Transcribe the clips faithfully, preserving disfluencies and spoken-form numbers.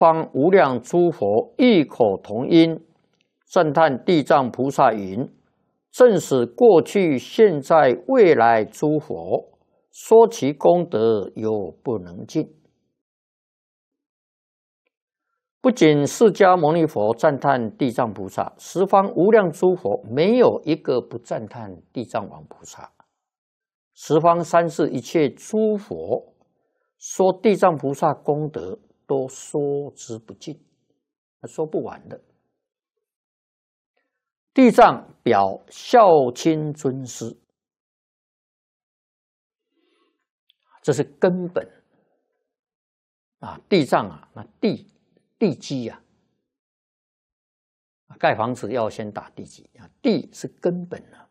方无量诸佛异口同音赞叹地藏菩萨云：正使过去、现在、未来诸佛说其功德犹不能尽。不仅释迦牟尼佛赞叹地藏菩萨，十方无量诸佛没有一个不赞叹地藏王菩萨。十方三世一切诸佛说地藏菩萨功德，都说之不尽，说不完的。地藏表孝亲尊师，这是根本啊！地藏啊，那地地基呀、啊，盖房子要先打地基啊，地是根本啊。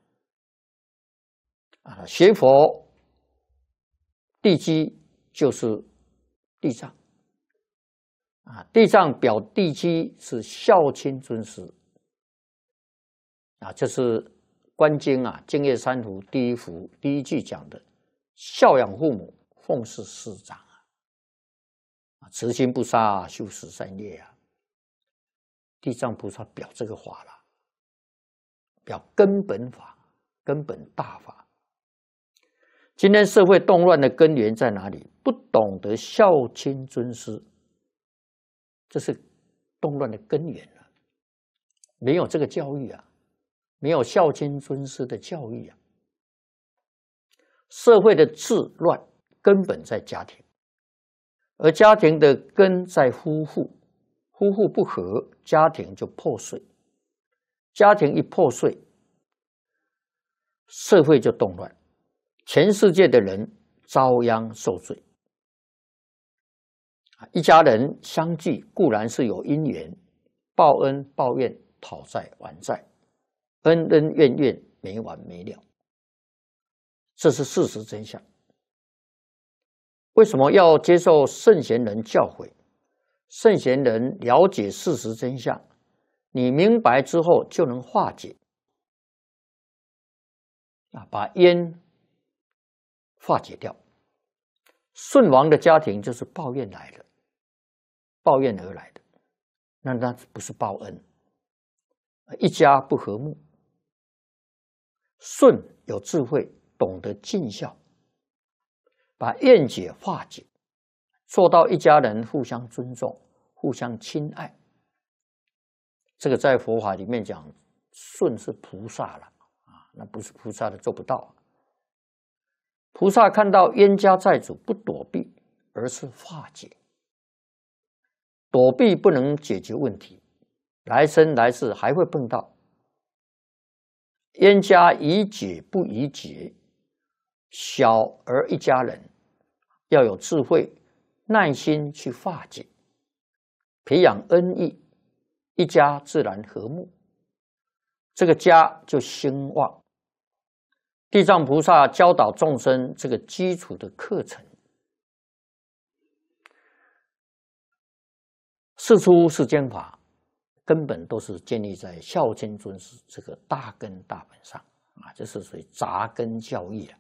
啊，学佛地基就是地藏啊，地藏表地基是孝亲尊师啊，这是《观经》啊，《净业三福》第一福第一句讲的：孝养父母，奉事师长啊，慈心不杀，修十善业啊。地藏菩萨表这个法了，表根本法，根本大法。今天社会动乱的根源在哪里？不懂得孝亲尊师，这是动乱的根源啊！没有这个教育啊，没有孝亲尊师的教育啊，社会的治乱根本在家庭，而家庭的根在夫妇，夫妇不和，家庭就破碎，家庭一破碎，社会就动乱。全世界的人遭殃受罪。一家人相聚固然是有因缘，报恩报怨，讨债还债，恩恩怨怨没完没了，这是事实真相。为什么要接受圣贤人教诲？圣贤人了解事实真相，你明白之后就能化解啊，把冤化解掉。舜王的家庭就是抱怨来的，抱怨而来的，那那不是报恩，一家不和睦。舜有智慧，懂得尽孝，把怨结化解，做到一家人互相尊重，互相亲爱。这个在佛法里面讲，舜是菩萨了啊，那不是菩萨的做不到。菩萨看到冤家债主不躲避，而是化解。躲避不能解决问题，来生来世还会碰到。冤家宜解不宜结，小而一家人要有智慧，耐心去化解，培养恩义，一家自然和睦，这个家就兴旺。地藏菩萨教导众生这个基础的课程，世出世间法根本都是建立在孝亲尊师这个大根大本上啊，这是属于扎根教义啊。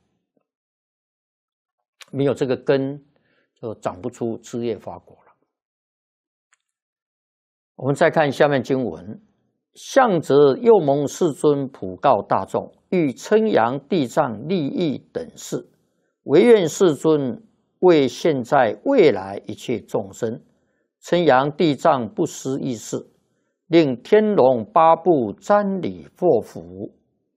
没有这个根，就长不出枝叶发果了。我们再看下面经文。向则又蒙世尊普告大众，欲称扬地藏利益等事，唯愿世尊为现在未来一切众生称扬地藏不思议事，令天龙八部瞻礼作福。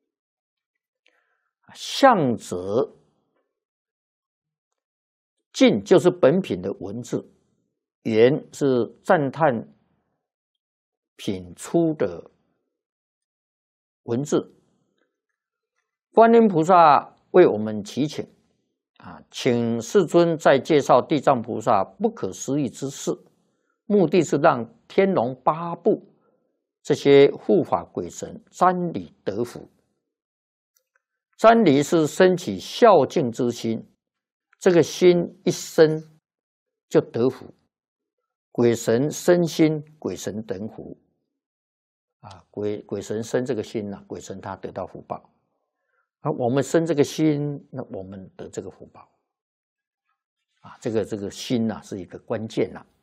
向则尽就是本品的文字，言是赞叹品出的文字。观音菩萨为我们祈请啊，请世尊再介绍地藏菩萨不可思议之事，目的是让天龙八部这些护法鬼神瞻礼得福。瞻礼是升起孝敬之心，这个心一生就得福。鬼神生心，鬼神等福啊！鬼鬼神生这个心呢、啊，鬼神他得到福报，而我们生这个心，那我们得这个福报啊！这个这个心呐、啊，是一个关键呐、啊。